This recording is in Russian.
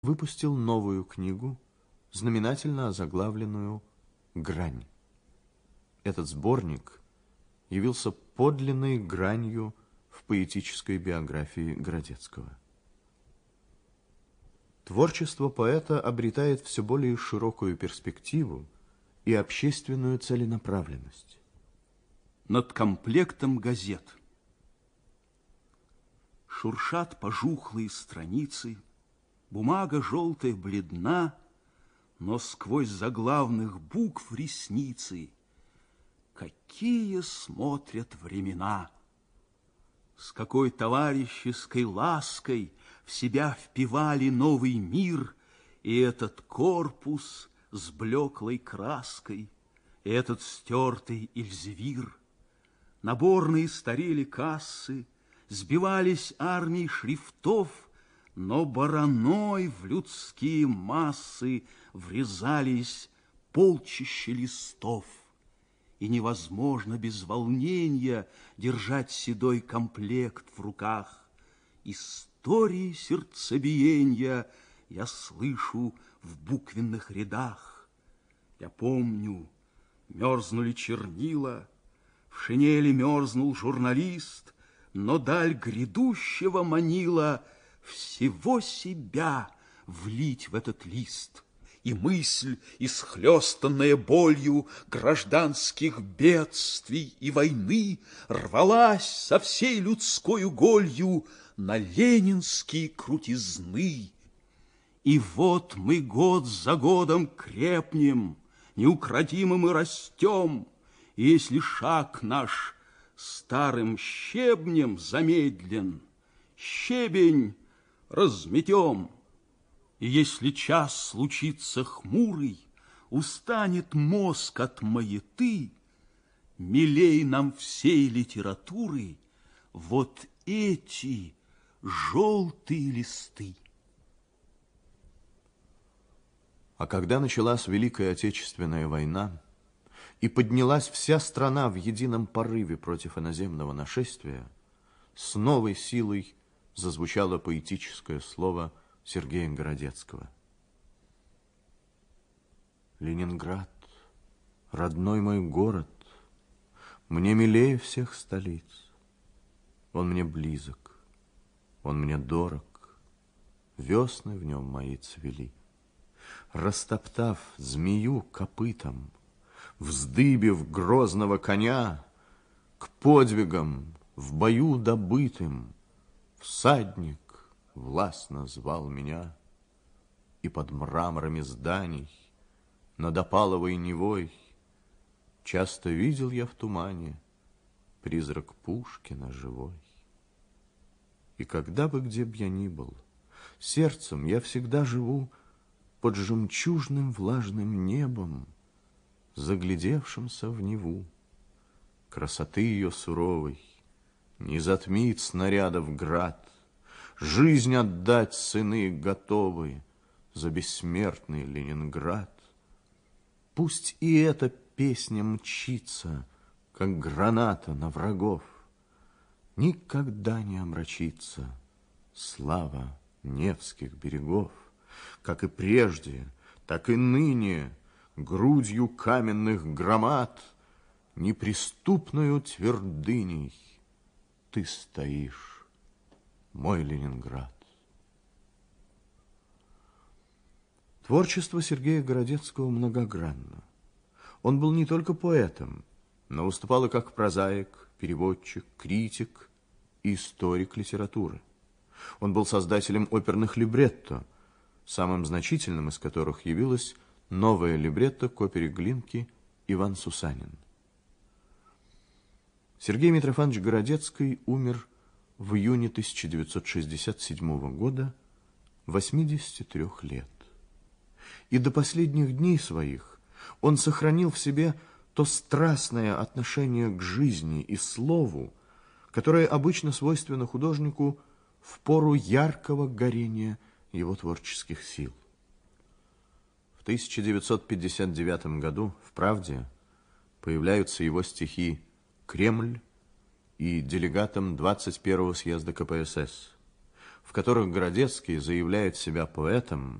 выпустил новую книгу, знаменательно озаглавленную «Грань». Этот сборник явился подлинной гранью в поэтической биографии Городецкого. Творчество поэта обретает все более широкую перспективу и общественную целенаправленность. Над комплектом газет шуршат пожухлые страницы, бумага желтая бледна, но сквозь заглавных букв ресницы какие смотрят времена. С какой товарищеской лаской в себя впивали новый мир и этот корпус с блеклой краской, и этот стертый Эльзевир. Наборные старели кассы, сбивались армии шрифтов, но бараной в людские массы врезались полчища листов. И невозможно без волнения держать седой комплект в руках. Истории сердцебиения я слышу в буквенных рядах. Я помню, мерзнули чернила, в шинели мерзнул журналист, но даль грядущего манила всего себя влить в этот лист. И мысль, исхлёстанная болью гражданских бедствий и войны, рвалась со всей людскою голью на ленинские крутизны. И вот мы год за годом крепнем, неукротимо мы растем, и если шаг наш старым щебнем замедлен, щебень разметем. И если час случится хмурый, устанет мозг от маяты, милей нам всей литературы вот эти желтые листы. А когда началась Великая Отечественная война и поднялась вся страна в едином порыве против иноземного нашествия, с новой силой зазвучало поэтическое слово Сергея Городецкого. Ленинград, родной мой город, мне милее всех столиц. Он мне близок, он мне дорог, весны в нем мои цвели. Растоптав змею копытом, вздыбив грозного коня, к подвигам в бою добытым всадник властно звал меня, и под мраморами зданий, над опаловой Невой, часто видел я в тумане призрак Пушкина живой. И когда бы где б я ни был, сердцем я всегда живу под жемчужным влажным небом, заглядевшимся в Неву. Красоты ее суровой не затмит снарядов град, жизнь отдать сыны готовы за бессмертный Ленинград. Пусть и эта песня мчится, как граната на врагов, никогда не омрачится слава Невских берегов. Как и прежде, так и ныне грудью каменных громад неприступною твердыней ты стоишь, мой Ленинград. Творчество Сергея Городецкого многогранно. Он был не только поэтом, но выступал и как прозаик, переводчик, критик и историк литературы. Он был создателем оперных либретто, самым значительным из которых явилось новое либретто к опере Глинки «Иван Сусанин». Сергей Митрофанович Городецкий умер в июне 1967 года, 83 лет. И до последних дней своих он сохранил в себе то страстное отношение к жизни и слову, которое обычно свойственно художнику в пору яркого горения его творческих сил. В 1959 году в «Правде» появляются его стихи «Кремль» и делегатом 21-го съезда КПСС. в которых Городецкий заявляет себя поэтом,